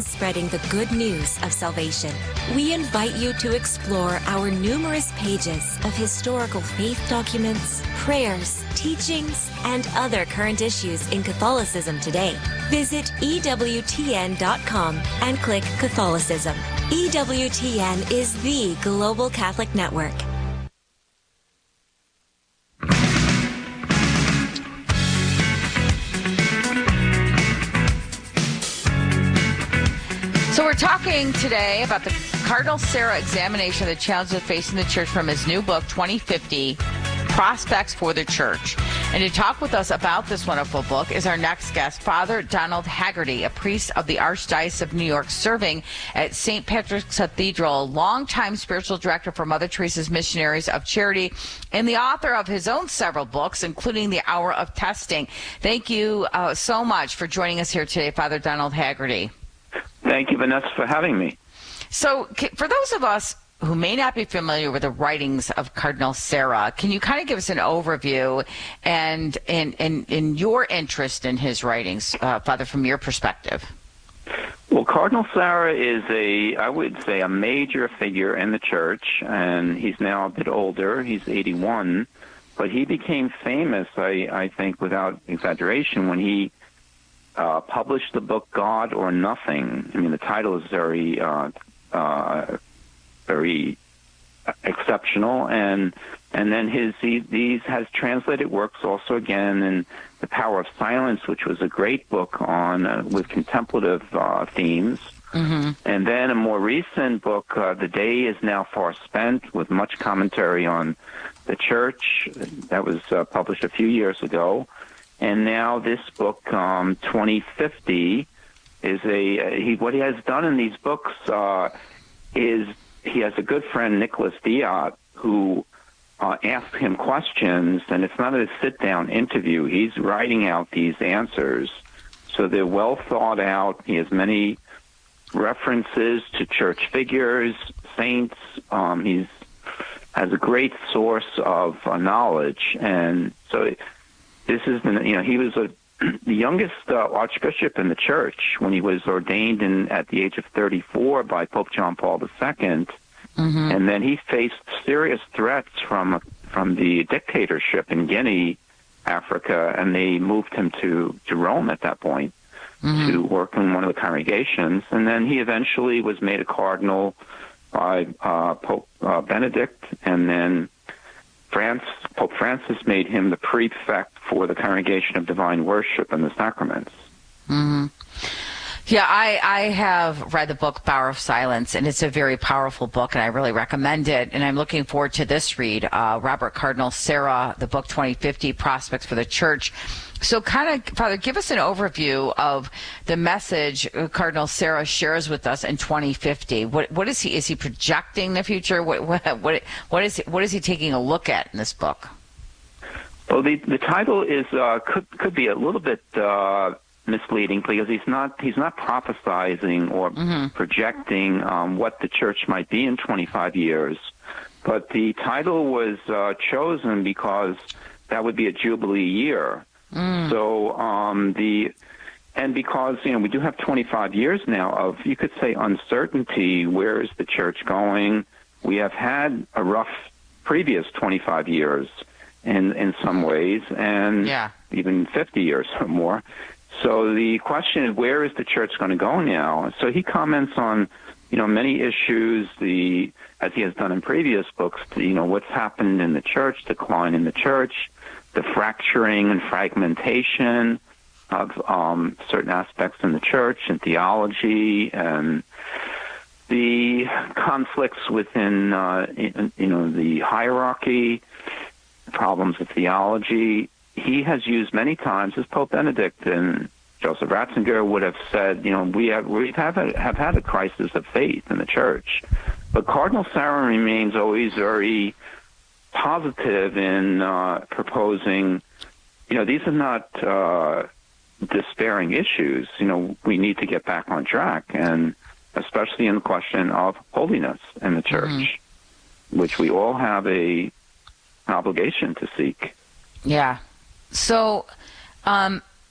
on spreading the good news of salvation. We invite you to explore our numerous pages of historical faith documents, prayers, teachings, and other current issues in Catholicism today. Visit EWTN.com and click Catholicism. EWTN is the global Catholic network. So we're talking today about the Cardinal Sarah examination of the challenges facing the church from his new book, 2050, Prospects for the Church. And to talk with us about this wonderful book is our next guest, Father Donald Haggerty, a priest of the Archdiocese of New York, serving at St. Patrick's Cathedral, longtime spiritual director for Mother Teresa's Missionaries of Charity, and the author of his own several books, including The Hour of Testing. Thank you so much for joining us here today, Father Donald Haggerty. Thank you, Vanessa, for having me. So for those of us who may not be familiar with the writings of Cardinal Sarah, can you kind of give us an overview and in your interest in his writings, Father, from your perspective? Well, Cardinal Sarah is I would say, a major figure in the church, and he's now a bit older. He's 81, but he became famous, I think, without exaggeration, when he published the book God or Nothing. I mean, the title is very exceptional, and then these has translated works also again in The Power of Silence, which was a great book on with contemplative themes. Mm-hmm. And then a more recent book, The Day is Now Far Spent, with much commentary on the church. That was published a few years ago. And now this book, 2050, is what he has done in these books is he has a good friend, Nicholas Diat, who asks him questions, and it's not a sit-down interview. He's writing out these answers, so they're well thought out. He has many references to church figures, saints. He has a great source of knowledge, and so this is he was the youngest archbishop in the church when he was ordained at the age of 34 by Pope John Paul II. Mm-hmm. And then he faced serious threats from the dictatorship in Guinea, Africa, and they moved him to Rome at that point to work in one of the congregations. And then he eventually was made a cardinal by Pope Benedict, and then Pope Francis made him the prefect for the Congregation of Divine Worship and the Sacraments. Mm-hmm. Yeah, I have read the book Power of Silence, and it's a very powerful book, and I really recommend it. And I'm looking forward to this read, Robert Cardinal Sarah, the book 2050, Prospects for the Church. So kind of, Father, give us an overview of the message Cardinal Sarah shares with us in 2050. What is he projecting the future? What is he taking a look at in this book? Well, the title is could be a little bit misleading, because he's not prophesizing or projecting what the church might be in 25 years. But the title was chosen because that would be a Jubilee year. So because we do have 25 years now of, you could say, uncertainty. Where is the church going? We have had a rough previous 25 years in some ways, and even 50 years or more. So the question is, where is the church going to go now? So he comments on, many issues, as he has done in previous books, what's happened in the church, decline in the church, the fracturing and fragmentation of certain aspects in the church and theology, and the conflicts within, the hierarchy, problems of theology. He has used many times, as Pope Benedict and Joseph Ratzinger would have said, we have had a crisis of faith in the church. But Cardinal Sarah remains always very positive in proposing, these are not despairing issues. We need to get back on track, and especially in the question of holiness in the church, which we all have an obligation to seek. Yeah. So,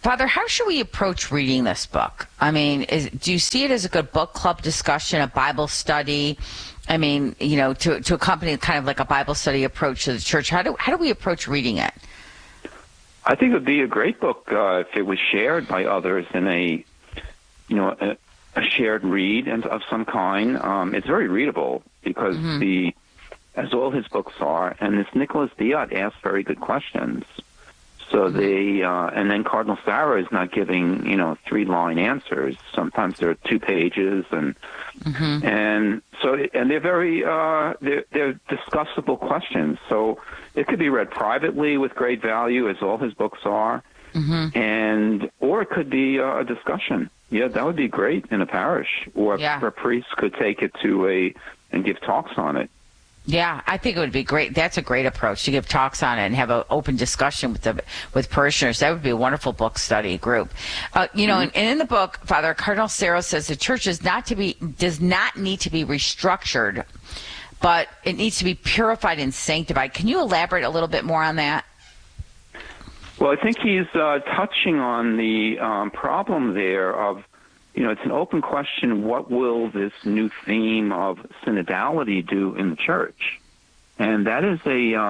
Father, how should we approach reading this book? I mean, do you see it as a good book club discussion, a Bible study? I mean, to accompany kind of like a Bible study approach to the church. How do we approach reading it? I think it would be a great book if it was shared by others in a shared read of some kind. It's very readable because as all his books are, and this Nicholas Diat asks very good questions. So and then Cardinal Sarah is not giving, 3-line answers. Sometimes they're 2 pages, and they're very, they're discussable questions. So it could be read privately with great value, as all his books are, or it could be a discussion. Yeah, that would be great in a parish, or a priest could take it and give talks on it. Yeah, I think it would be great. That's a great approach, to give talks on it and have an open discussion with parishioners. That would be a wonderful book study group. And in the book, Father, Cardinal Sarah says the church does not need to be restructured, but it needs to be purified and sanctified. Can you elaborate a little bit more on that? Well, I think he's touching on the problem there of, it's an open question, what will this new theme of synodality do in the church? And that is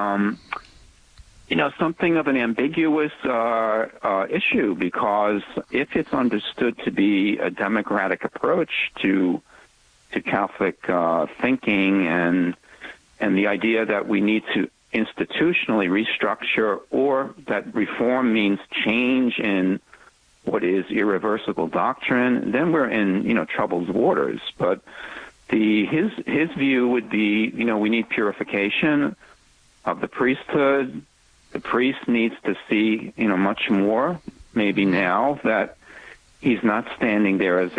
something of an ambiguous issue, because if it's understood to be a democratic approach to Catholic thinking and the idea that we need to institutionally restructure, or that reform means change in what is irreversible doctrine, then we're in, troubled waters. But his view would be, we need purification of the priesthood. The priest needs to see, much more, maybe now, that he's not standing there as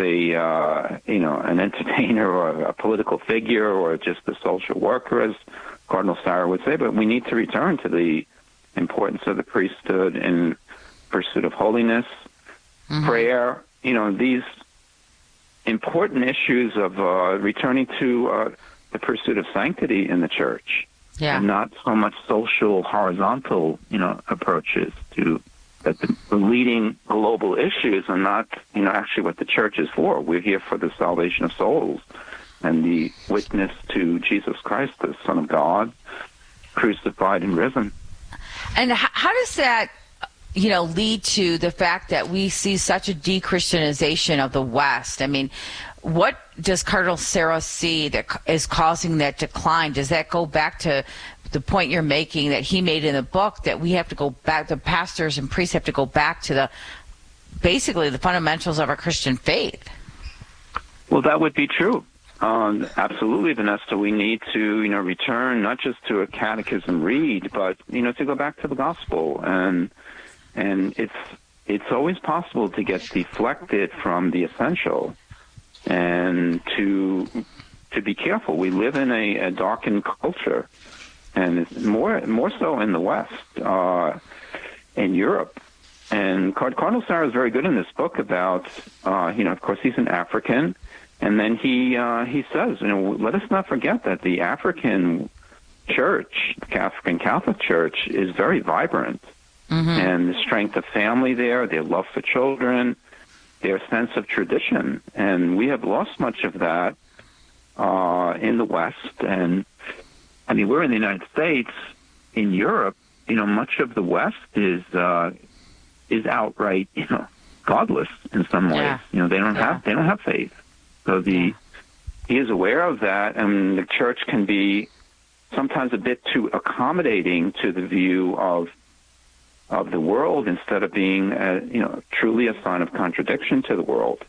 an entertainer or a political figure or just a social worker, as Cardinal Sarah would say, but we need to return to the importance of the priesthood in pursuit of holiness, prayer, these important issues of returning to the pursuit of sanctity in the church, and not so much social horizontal, approaches to that the leading global issues are not, actually what the church is for. We're here for the salvation of souls and the witness to Jesus Christ, the Son of God, crucified and risen. And how does that lead to the fact that we see such a de-Christianization of the West? I mean, what does Cardinal Sarah see that is causing that decline? Does that go back to the point you're making that he made in the book, that we have to go back, the pastors and priests have to go back to basically the fundamentals of our Christian faith? Well, that would be true. Absolutely, Vanessa. We need to, return not just to a catechism read, but, to go back to the gospel. And it's always possible to get deflected from the essential, and to be careful. We live in a darkened culture, and it's more so in the West, in Europe. And Cardinal Sarah is very good in this book about, of course, he's an African, and then he says, let us not forget that the African church, the African Catholic Church, is very vibrant. And the strength of family there, their love for children, their sense of tradition. And we have lost much of that in the West. And, we're in the United States. In Europe, much of the West is outright, godless in some ways. They don't have faith. So he is aware of that, and the church can be sometimes a bit too accommodating to the view of the world, instead of being, truly a sign of contradiction to the world.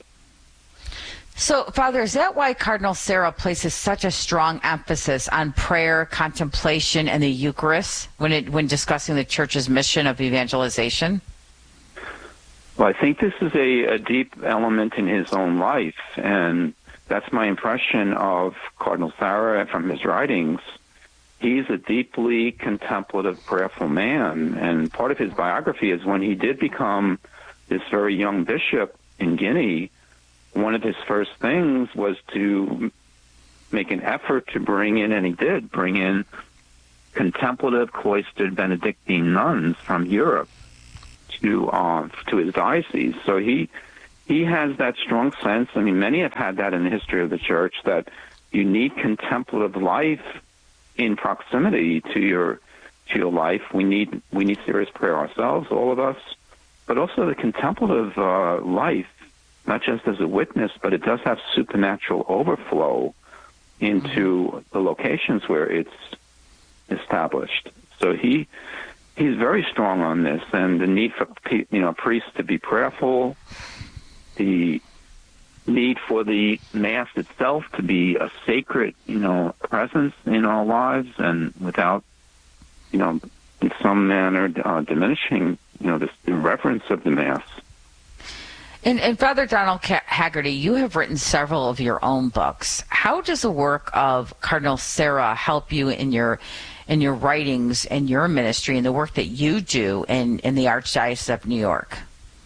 So, Father, is that why Cardinal Sarah places such a strong emphasis on prayer, contemplation, and the Eucharist when discussing the Church's mission of evangelization? Well, I think this is a deep element in his own life, and that's my impression of Cardinal Sarah from his writings. He's a deeply contemplative, prayerful man, and part of his biography is when he did become this very young bishop in Guinea, one of his first things was to make an effort to bring in, and he did, bring in contemplative, cloistered Benedictine nuns from Europe to his diocese. So he has that strong sense. I mean, many have had that in the history of the church, that you need contemplative life in proximity to your life. We need serious prayer ourselves, all of us, but also the contemplative life, not just as a witness, but it does have supernatural overflow into the locations where it's established. So he's very strong on this, and the need for priests to be prayerful, the need for the Mass itself to be a sacred, presence in our lives, and without, in some manner diminishing, the reverence of the Mass. And Father Donald Haggerty, you have written several of your own books. How does the work of Cardinal Sarah help you in your writings and your ministry and the work that you do in the Archdiocese of New York?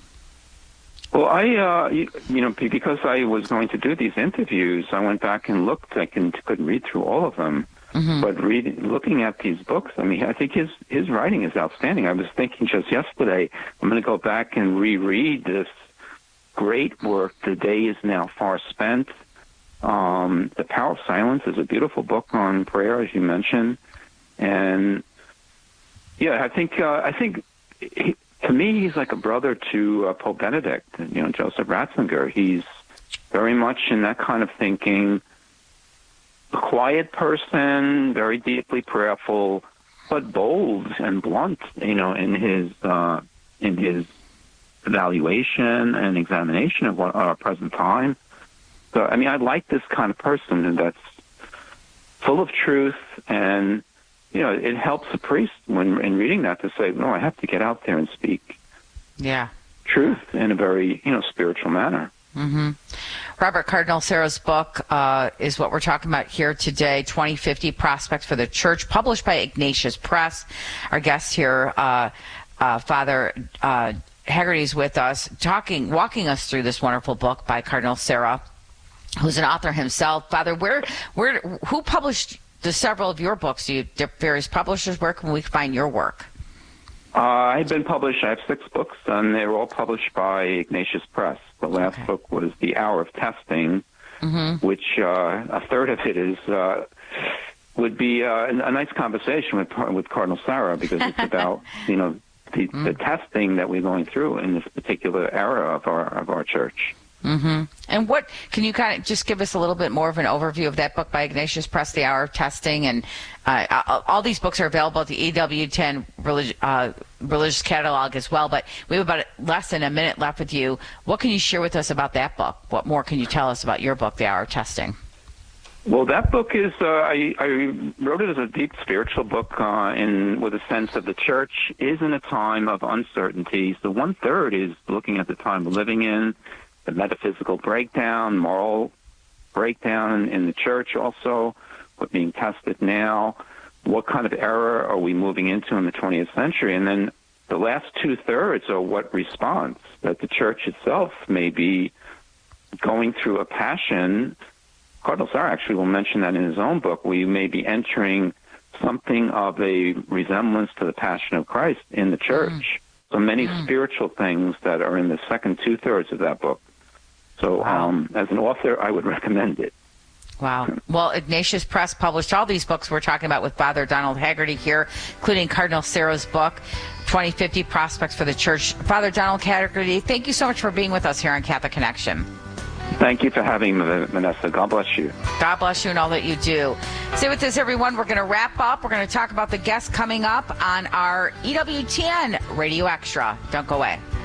Well, because I was going to do these interviews, I went back and looked. I couldn't read through all of them, but looking at these books, I mean, I think his writing is outstanding. I was thinking just yesterday, I'm going to go back and reread this great work, The Day Is Now Far Spent. The Power of Silence is a beautiful book on prayer, as you mentioned. And yeah, I think to me, he's like a brother to Pope Benedict, Joseph Ratzinger. He's very much in that kind of thinking, a quiet person, very deeply prayerful, but bold and blunt, in his evaluation and examination of our present time. So, I mean, I like this kind of person that's full of truth, and it helps a priest when in reading that to say, no, I have to get out there and speak truth in a very, spiritual manner. Mm-hmm. Robert, Cardinal Sarah's book is what we're talking about here today, 2050 Prospects for the Church, published by Ignatius Press. Our guest here, Father Haggerty, is with us, walking us through this wonderful book by Cardinal Sarah, who's an author himself. Father, who published several of your books? Do you various publishers? Where can we find your work? I've been published. I have 6 books, and they were all published by Ignatius Press. The last book was The Hour of Testing, which a third of it would be a nice conversation with Cardinal Sarah, because it's about the testing that we're going through in this particular era of our church. Mm-hmm. And what can you kind of just give us a little bit more of an overview of that book by Ignatius Press, The Hour of Testing? And all these books are available at the EWTN religious catalog as well. But we have about less than a minute left with you. What can you share with us about that book? What more can you tell us about your book, The Hour of Testing? Well, that book is, I wrote it as a deep spiritual book with a sense of the church is in a time of uncertainty. So 1/3 is looking at the time we're living in, the metaphysical breakdown, moral breakdown in the church also, what's being tested now, what kind of era are we moving into in the 20th century, and then the last 2/3 are what response, that the church itself may be going through a passion. Cardinal Sarah actually will mention that in his own book. We may be entering something of a resemblance to the Passion of Christ in the church. So many spiritual things that are in the second 2/3 of that book. So as an author, I would recommend it. Wow. Well, Ignatius Press published all these books we're talking about with Father Donald Haggerty here, including Cardinal Sarah's book, 2050 Prospects for the Church. Father Donald Haggerty, thank you so much for being with us here on Catholic Connection. Thank you for having me, Vanessa. God bless you. God bless you and all that you do. Stay with us, everyone. We're going to wrap up. We're going to talk about the guests coming up on our EWTN Radio Extra. Don't go away.